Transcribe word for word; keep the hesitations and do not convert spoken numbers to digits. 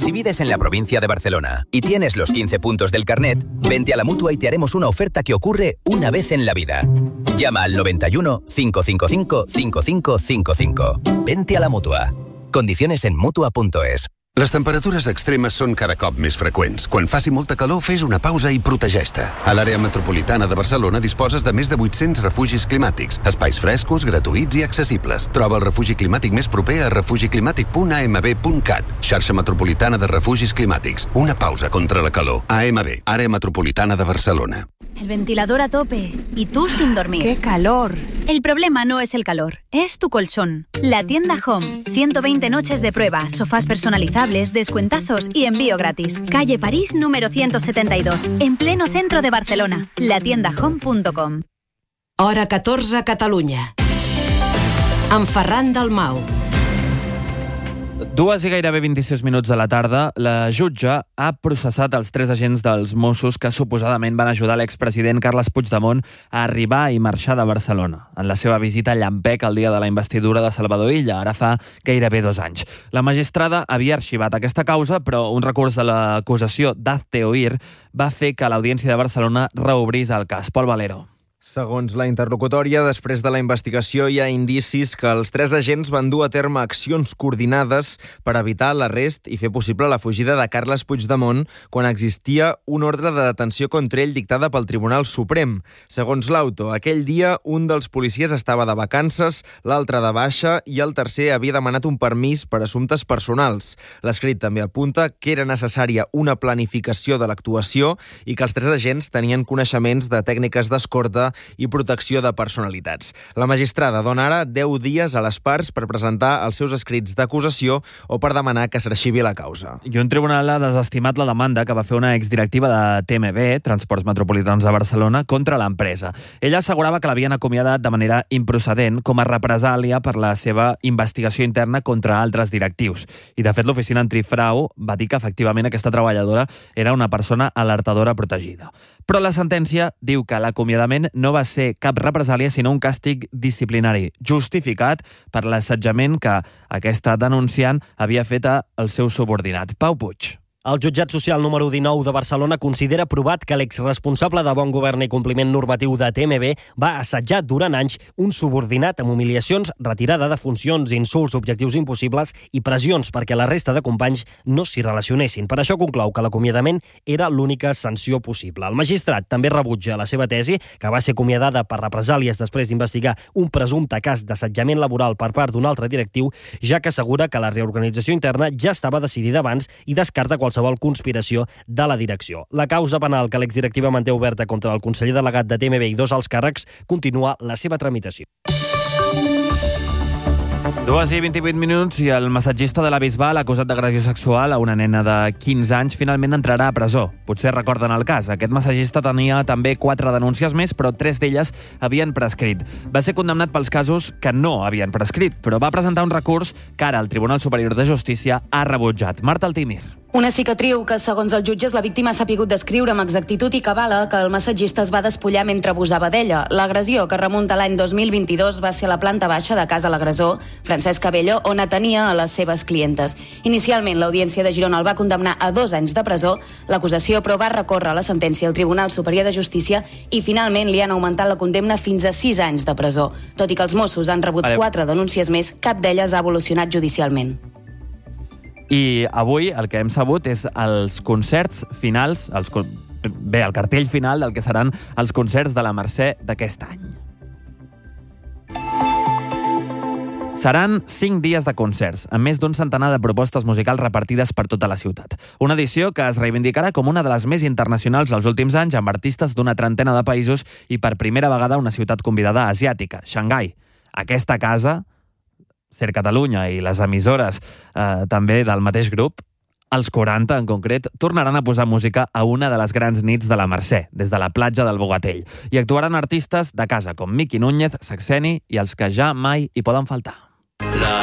Si vives en la provincia de Barcelona y tienes los quince puntos del carnet, vente a la Mutua y te haremos una oferta que ocurre una vez en la vida. Llama al noventa y uno, cinco cinco cinco, cinco cinco cinco cinco. Vente a la Mutua. Condiciones en mutua punto es. Les temperatures extremes són cada cop més freqüents. Quan faci molta calor, fes una pausa i protegeix-te. A l'àrea metropolitana de Barcelona disposes de més de vuit-cents refugis climàtics, espais frescos, gratuïts i accessibles. Troba el refugi climàtic més proper a refugiclimàtic punt a m b punt cat. Xarxa Metropolitana de Refugis Climàtics. Una pausa contra la calor. A M B, Àrea Metropolitana de Barcelona. El ventilador a tope y tú sin dormir. ¡Qué calor! El problema no es el calor, es tu colchón. La tienda Home. ciento veinte noches de prueba, sofás personalizables, descuentazos y envío gratis. Calle París número ciento setenta y dos, en pleno centro de Barcelona. la tienda home punto com. Hora catorze a Catalunya. Amb Ferran Dalmau. Dues i gairebé vint-i-sis minuts de la tarda, la jutge ha processat els tres agents dels Mossos que suposadament van ajudar l'expresident Carles Puigdemont a arribar i marxar de Barcelona en la seva visita a Llampec el dia de la investidura de Salvador Illa, ara fa gairebé dos anys. La magistrada havia arxivat aquesta causa, però un recurs de l'acusació d'Hazte Oír va fer que l'Audiència de Barcelona reobrís el cas. Pol Valero. Segons la interlocutòria, després de la investigació hi ha indicis que els tres agents van dur a terme accions coordinades per evitar l'arrest i fer possible la fugida de Carles Puigdemont quan existia un ordre de detenció contra ell dictada pel Tribunal Suprem. Segons l'auto, aquell dia un dels policies estava de vacances, l'altre de baixa i el tercer havia demanat un permís per assumptes personals. L'escrit també apunta que era necessària una planificació de l'actuació i que els tres agents tenien coneixements de tècniques d'escorta i protecció de personalitats. La magistrada dona ara deu dies a les parts per presentar els seus escrits d'acusació o per demanar que s'arxivi la causa. I un tribunal ha desestimat la demanda que va fer una exdirectiva de T M B, Transports Metropolitans de Barcelona, contra l'empresa. Ella assegurava que l'havien acomiadat de manera improcedent com a represàlia per la seva investigació interna contra altres directius. I, de fet, l'oficina antifrau va dir que, efectivament, aquesta treballadora era una persona alertadora protegida. Però la sentència diu que l'acomiadament no va ser cap represàlia, sinó un càstig disciplinari justificat per l'assetjament que aquesta denunciant havia fet al seu subordinat. Pau Puig. El jutjat social número dinou de Barcelona considera provat que l'exresponsable de Bon Govern i Compliment Normatiu de T M B va assetjar durant anys un subordinat amb humiliacions, retirada de funcions, insults, objectius impossibles i pressions perquè la resta de companys no s'hi relacionessin. Per això conclou que l'acomiadament era l'única sanció possible. El magistrat també rebutja la seva tesi, que va ser acomiadada per represàlies després d'investigar un presumpte cas d'assetjament laboral per part d'un altre directiu, ja que assegura que la reorganització interna ja estava decidida abans i descarta qualsevol qualsevol conspiració de la direcció. La causa penal que l'exdirectiva manté oberta contra el conseller delegat de T M B i dos alts càrrecs continua la seva tramitació. Dues i vint-i-vuit minuts i el massatgista de la Bisbal, acusat d'agressió sexual a una nena de quinze anys, finalment entrarà a presó. Potser recorden el cas. Aquest massatgista tenia també quatre denúncies més, però tres d'elles havien prescrit. Va ser condemnat pels casos que no havien prescrit, però va presentar un recurs que ara el Tribunal Superior de Justícia ha rebutjat. Marta Altimir. Una cicatriu que, segons els jutges, la víctima s'ha pogut descriure amb exactitud i cabala que el massatgista es va despullar mentre abusava d'ella. L'agressió, que remunta l'any dos mil vint-i-dos, va ser a la planta baixa de casa l'agressor, Francesc Cabello, on atenia a les seves clientes. Inicialment, l'Audiència de Girona el va condemnar a dos anys de presó. L'acusació, però, va recórrer la sentència al Tribunal Superior de Justícia i, finalment, li han augmentat la condemna fins a sis anys de presó. Tot i que els Mossos han rebut quatre denúncies més, cap d'elles ha evolucionat judicialment. I avui el que hem sabut és els concerts finals, els, bé, el cartell final del que seran els concerts de la Mercè d'aquest any. Seran cinc dies de concerts, amb més d'un centenar de propostes musicals repartides per tota la ciutat. Una edició que es reivindicarà com una de les més internacionals dels últims anys, amb artistes d'una trentena de països i per primera vegada una ciutat convidada asiàtica, Xangai. Aquesta casa, Ser Catalunya i les emissores eh, també del mateix grup, els quaranta en concret, tornaran a posar música a una de les grans nits de la Mercè, des de la platja del Bogatell. I actuaran artistes de casa com Miqui Núñez, Saxeni i els que ja mai hi poden faltar.